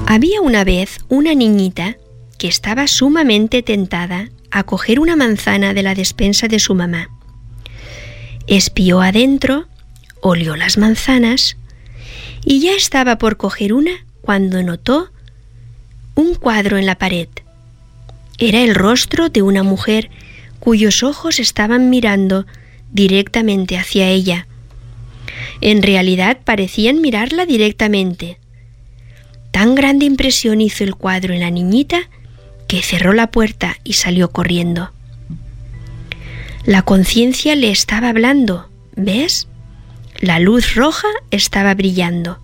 Había una vez una niñita que estaba sumamente tentada a coger una manzana de la despensa de su mamá. Espió adentro, olió las manzanas y ya estaba por coger una cuando notó un cuadro en la pared. Era el rostro de una mujer cuyos ojos estaban mirando directamente hacia ella. En realidad parecían mirarla directamente. Tan grande impresión hizo el cuadro en la niñita que cerró la puerta y salió corriendo. La conciencia le estaba hablando, ¿ves? La luz roja estaba brillando.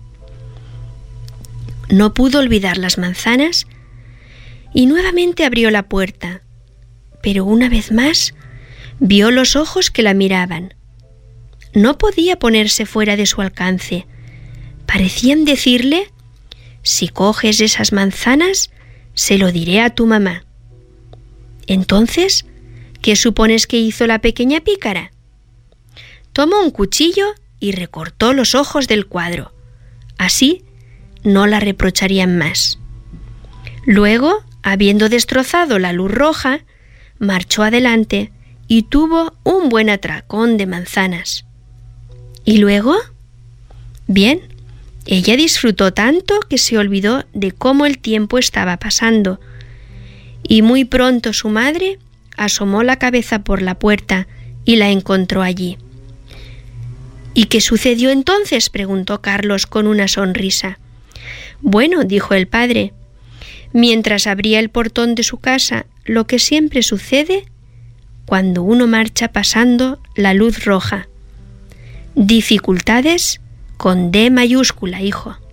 No pudo olvidar las manzanas y nuevamente abrió la puerta, pero una vez más vio los ojos que la miraban. No podía ponerse fuera de su alcance. Parecían decirle: si coges esas manzanas, se lo diré a tu mamá. Entonces, ¿qué supones que hizo la pequeña pícara? Tomó un cuchillo y recortó los ojos del cuadro. Así no la reprocharían más. Luego, habiendo destrozado la luz roja, marchó adelante y tuvo un buen atracón de manzanas. ¿Y luego? Bien, ella disfrutó tanto que se olvidó de cómo el tiempo estaba pasando, y muy pronto su madre asomó la cabeza por la puerta y la encontró allí. ¿Y qué sucedió entonces?, preguntó Carlos con una sonrisa. Bueno, dijo el padre, mientras abría el portón de su casa, lo que siempre sucede cuando uno marcha pasando la luz roja. Dificultades con D mayúscula, hijo.